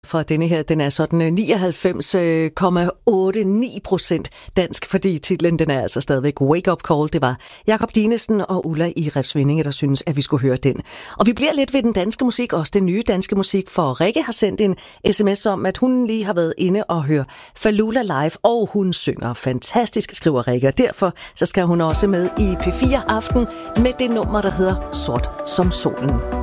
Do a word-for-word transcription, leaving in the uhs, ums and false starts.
For denne her, den er sådan nioghalvfems komma otteogtyve procent dansk, fordi titlen den er altså stadigvæk Wake Up Call. Det var Jakob Dinesen og Ulla i Refsvindinge, der synes, at vi skulle høre den. Og vi bliver lidt ved den danske musik, også den nye danske musik, for Rikke har sendt en sms om, at hun lige har været inde og høre Fallulah live, og hun synger fantastisk, skriver Rikke. Og derfor så skal hun også med i P fire Aften med det nummer, der hedder Sort som solen.